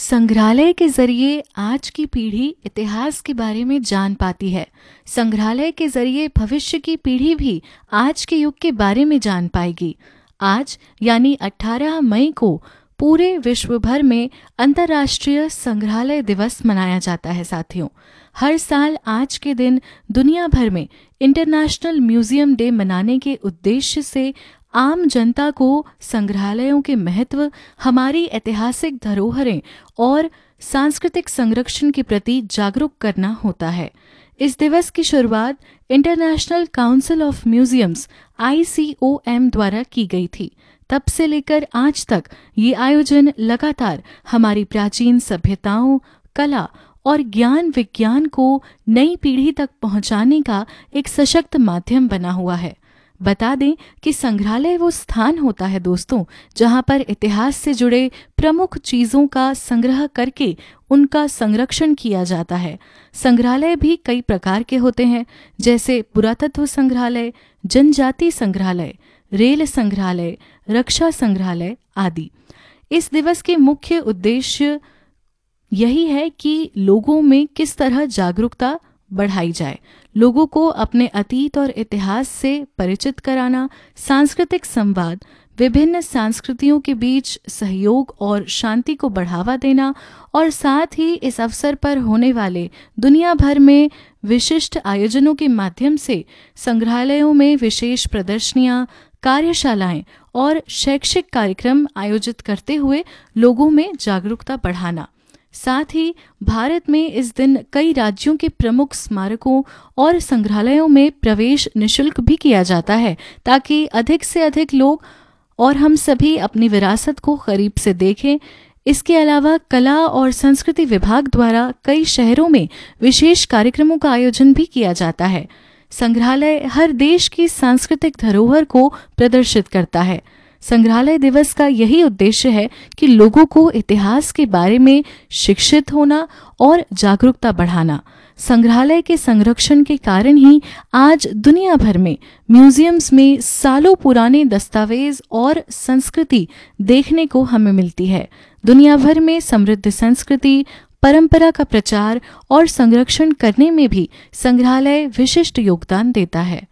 संग्रहालय के जरिए आज की पीढ़ी इतिहास के बारे में जान पाती है। संग्रहालय के जरिए भविष्य की पीढ़ी भी आज के युग के बारे में जान पाएगी। आज यानी 18 मई को पूरे विश्व भर में अंतर्राष्ट्रीय संग्रहालय दिवस मनाया जाता है। साथियों, हर साल आज के दिन दुनिया भर में इंटरनेशनल म्यूजियम डे मनाने के उद्देश्य से आम जनता को संग्रहालयों के महत्व, हमारी ऐतिहासिक धरोहरें और सांस्कृतिक संरक्षण के प्रति जागरूक करना होता है। इस दिवस की शुरुआत international council of museums ICOM द्वारा की गई थी। तब से लेकर आज तक ये आयोजन लगातार हमारी प्राचीन सभ्यताओं, कला और ज्ञान विज्ञान को नई पीढ़ी तक पहुंचाने का एक सशक्त माध्यम बना हुआ है। बता दें कि संग्रहालय वो स्थान होता है दोस्तों, जहां पर इतिहास से जुड़े प्रमुख चीजों का संग्रह करके उनका संरक्षण किया जाता है। संग्रहालय भी कई प्रकार के होते हैं, जैसे पुरातत्व संग्रहालय, जनजाति संग्रहालय, रेल संग्रहालय, रक्षा संग्रहालय आदि। इस दिवस के मुख्य उद्देश्य यही है कि लोगों में किस तरह जागरूकता बढ़ाई जाए, लोगों को अपने अतीत और इतिहास से परिचित कराना, सांस्कृतिक संवाद, विभिन्न संस्कृतियों के बीच सहयोग और शांति को बढ़ावा देना और साथ ही इस अवसर पर होने वाले दुनिया भर में विशिष्ट आयोजनों के माध्यम से संग्रहालयों में विशेष प्रदर्शनियां, कार्यशालाएं और शैक्षिक कार्यक्रम आयोजित करते हुए लोगों में जागरूकता बढ़ाना। साथ ही भारत में इस दिन कई राज्यों के प्रमुख स्मारकों और संग्रहालयों में प्रवेश निःशुल्क भी किया जाता है, ताकि अधिक से अधिक लोग और हम सभी अपनी विरासत को करीब से देखें। इसके अलावा कला और संस्कृति विभाग द्वारा कई शहरों में विशेष कार्यक्रमों का आयोजन भी किया जाता है। संग्रहालय हर देश की सांस्कृतिक धरोहर को प्रदर्शित करता है। संग्रहालय दिवस का यही उद्देश्य है कि लोगों को इतिहास के बारे में शिक्षित होना और जागरूकता बढ़ाना। संग्रहालय के संरक्षण के कारण ही आज दुनिया भर में म्यूजियम्स में सालों पुराने दस्तावेज और संस्कृति देखने को हमें मिलती है। दुनिया भर में समृद्ध संस्कृति, परंपरा का प्रचार और संरक्षण करने में भी संग्रहालय विशिष्ट योगदान देता है।